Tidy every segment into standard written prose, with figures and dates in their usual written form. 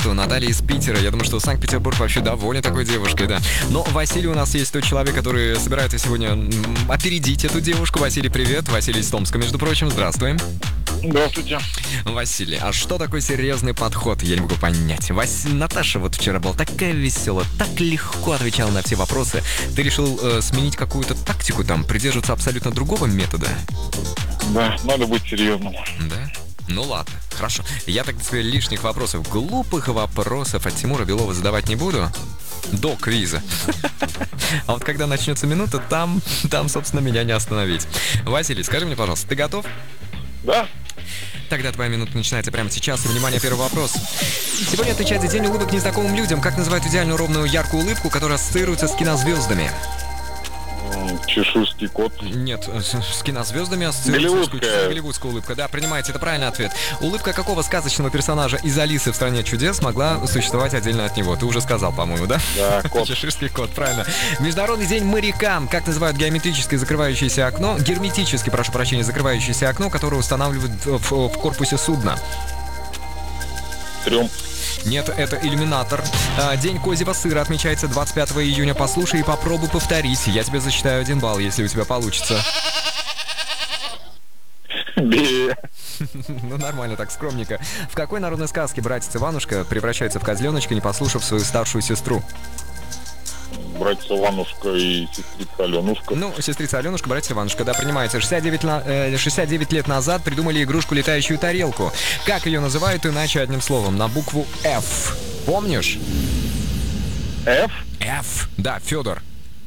Наталья из Питера. Я думаю, что Санкт-Петербург вообще доволен такой девушкой, да. Но Василий у нас есть тот человек, который собирается сегодня опередить эту девушку. Василий, привет. Василий из Томска, между прочим. Здравствуй. Здравствуйте. Василий, а что такой серьезный подход? Я не могу понять. Наташа вот вчера была такая веселая, так легко отвечала на все вопросы. Ты решил сменить какую-то тактику, там, придерживаться абсолютно другого метода? Да, надо быть серьезным. Да? Ну ладно, хорошо. Я тогда тебе лишних вопросов, глупых вопросов от Тимура Белова задавать не буду. До квиза. А вот когда начнется минута, там, собственно, меня не остановить. Василий, скажи мне, пожалуйста, ты готов? Да? Тогда твоя минута начинается прямо сейчас. И, внимание, первый вопрос. Сегодня отвечает за день улыбок незнакомым людям. Как называют идеальную ровную яркую улыбку, которая ассоциируется с кинозвездами? Чеширский кот. Нет, с кинозвездами ассоциируется голливудская улыбка. Да, принимаете, это правильный ответ. Улыбка какого сказочного персонажа из «Алисы в стране чудес» могла существовать отдельно от него? Ты уже сказал, по-моему, да? Да, кот. Чеширский кот, правильно. Международный день моряка. Как называют геометрически закрывающееся окно? Герметически, прошу прощения, закрывающееся окно, которое устанавливают в корпусе судна. Трюм. Нет, это иллюминатор. День козьего сыра отмечается 25 июня. Послушай и попробуй повторить. Я тебе засчитаю 1 балл, если у тебя получится. Ну, нормально так, скромненько. В какой народной сказке братец Иванушка превращается в козленочка, не послушав свою старшую сестру? Братец Иванушка и сестрица Аленушка. Ну, сестрица Аленушка, братец Иванушка, да, принимается. 69 лет назад придумали игрушку «Летающую тарелку». Как ее называют иначе одним словом? На букву F. Помнишь? F? F. Да, Федор.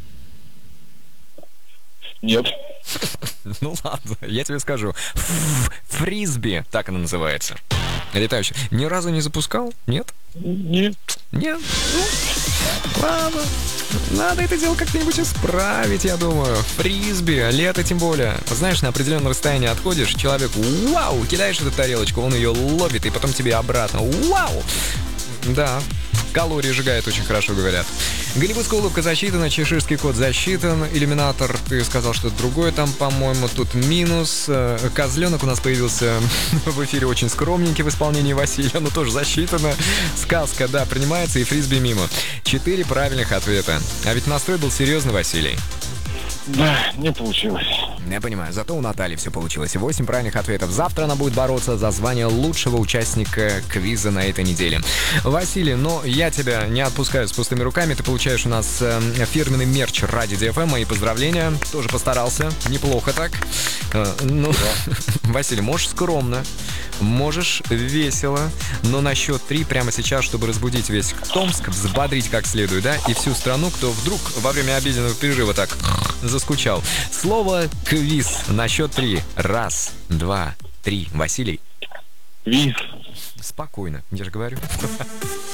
Нет. Ну ладно, я тебе скажу. Фрисби, так она называется. Летающая. Ни разу не запускал? Нет? Нет. Нет? Ну, ладно. Надо это дело как-нибудь исправить, я думаю. Фрисби, лето тем более. Знаешь, на определенное расстояние отходишь, человек, вау, кидаешь эту тарелочку, он ее ловит, и потом тебе обратно. Вау! Да, калории сжигает, очень хорошо говорят. Голливудская улыбка засчитана, чеширский кот засчитан, иллюминатор, ты сказал, что другое там, по-моему, тут минус. Козленок у нас появился в эфире очень скромненький в исполнении Василия, но тоже засчитано. Сказка, да, принимается, и фрисби мимо. 4 правильных ответа. А ведь настрой был серьезный, Василий. Да, не получилось. Я понимаю, зато у Натальи все получилось. 8 правильных ответов. Завтра она будет бороться за звание лучшего участника квиза на этой неделе. Василий, но я тебя не отпускаю с пустыми руками. Ты получаешь у нас фирменный мерч Ради ДФМ. Мои поздравления. Тоже постарался. Неплохо так. Ну, да. Василий, можешь скромно, можешь весело, но на счет 3 прямо сейчас, чтобы разбудить весь Томск, взбодрить как следует, да, и всю страну, кто вдруг во время обеденного перерыва так заскучал. Слово «квиз» на счет 3. 1, 2, 3. Василий. Квиз. Спокойно, я же говорю.